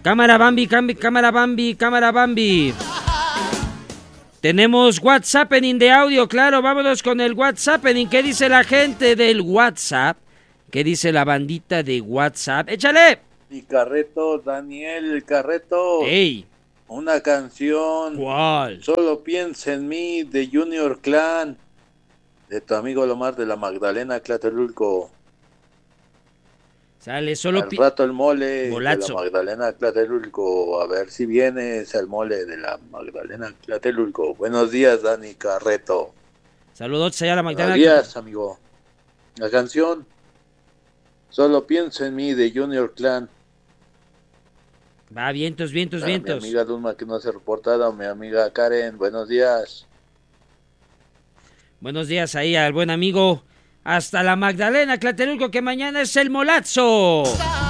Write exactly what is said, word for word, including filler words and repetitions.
Cámara Bambi, cambi, cámara Bambi, cámara Bambi. Tenemos WhatsAppening de audio, claro, vámonos con el WhatsAppening. ¿Qué dice la gente del WhatsApp? ¿Qué dice la bandita de WhatsApp? ¡Échale! Y Carreto, Daniel Carreto. ¡Ey! Una canción. ¿Cuál? Solo piensa en mí, de Junior Clan. De tu amigo Lomar de la Magdalena, Tlatelulco. Sale, solo Al pi... rato el mole Golazo. de la Magdalena, Tlatelulco. A ver si vienes al mole de la Magdalena, Tlatelulco. Buenos días, Dani Carreto. Saludos allá a la Magdalena. Buenos días, amigo. La canción Solo pienso en mí, de Junior Clan. Va, vientos, vientos, A vientos. mi amiga Dulma que no se ha reportado, mi amiga Karen, buenos días. Buenos días ahí al buen amigo hasta la Magdalena, Tlatelulco, que mañana es el molazo.